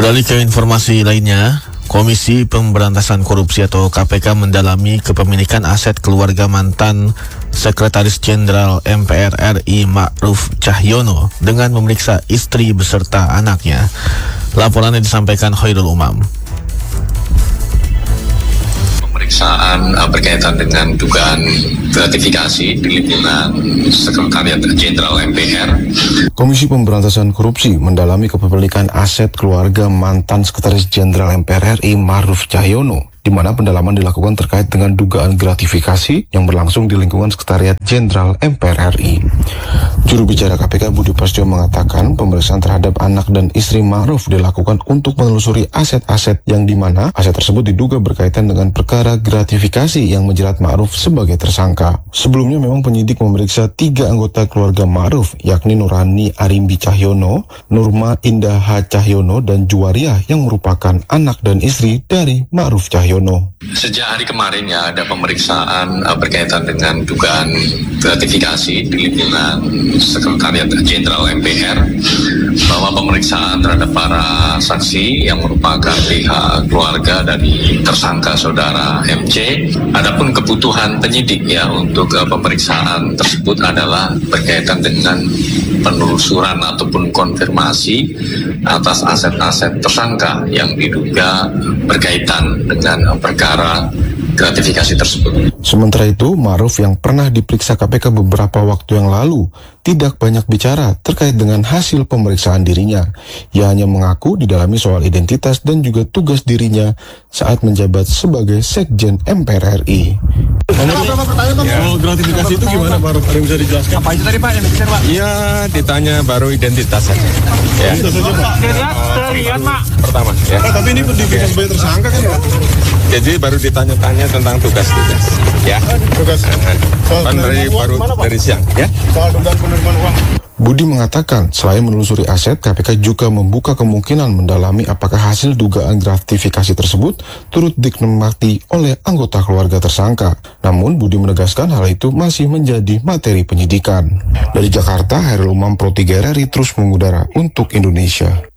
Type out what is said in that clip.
Beralih ke informasi lainnya, Komisi Pemberantasan Korupsi atau KPK mendalami kepemilikan aset keluarga mantan Sekretaris Jenderal MPR RI Ma'ruf Cahyono dengan memeriksa istri beserta anaknya. Laporannya disampaikan Khairul Umam. Pemeriksaan berkaitan dengan dugaan gratifikasi di lingkungan Sekretariat Jenderal MPR. Komisi Pemberantasan Korupsi mendalami kepemilikan aset keluarga mantan Sekretaris Jenderal MPR RI Ma'ruf Cahyono, di mana pendalaman dilakukan terkait dengan dugaan gratifikasi yang berlangsung di lingkungan Sekretariat Jenderal MPR RI. Juru bicara KPK Budi Prasetyo mengatakan pemeriksaan terhadap anak dan istri Ma'ruf dilakukan untuk menelusuri aset-aset yang di mana aset tersebut diduga berkaitan dengan perkara gratifikasi yang menjerat Ma'ruf sebagai tersangka. Sebelumnya memang penyidik memeriksa 3 anggota keluarga Ma'ruf, yakni Nurani Arimbi Cahyono, Nurma Indah H. Cahyono, dan Juwariah yang merupakan anak dan istri dari Ma'ruf Cahyono. Sejak hari kemarin ya ada pemeriksaan berkaitan dengan dugaan gratifikasi di lingkungan Sekretariat Jenderal MPR, bahwa pemeriksaan terhadap para saksi yang merupakan pihak keluarga dari tersangka saudara MC. Adapun kebutuhan penyidik ya untuk pemeriksaan tersebut adalah berkaitan dengan penelusuran ataupun konfirmasi atas aset-aset tersangka yang diduga berkaitan dengan perkara gratifikasi tersebut. Sementara itu, Ma'ruf yang pernah diperiksa KPK beberapa waktu yang lalu tidak banyak bicara terkait dengan hasil pemeriksaan dirinya. Ia hanya mengaku didalami soal identitas dan juga tugas dirinya saat menjabat sebagai Sekjen MPR RI. Soal gratifikasi itu gimana Pak? Ada yang bisa dijelaskan? Apa itu tadi Pak yang dikejar Pak? Iya, ditanya baru identitas saja. Ya. Terlihat Pak. Pertama ya. Tapi ini pendidikan sebagai tersangka kan Pak? Jadi baru ditanya-tanya tentang tugas-tugas. Ya. Tugas. Kan dari siang ya. Soal dugaan penerimaan uang. Budi mengatakan selain menelusuri aset, KPK juga membuka kemungkinan mendalami apakah hasil dugaan gratifikasi tersebut turut dinikmati oleh anggota keluarga tersangka. Namun Budi menegaskan hal itu masih menjadi materi penyidikan. Dari Jakarta, Khairul Umam Pro 3 RRI terus mengudara untuk Indonesia.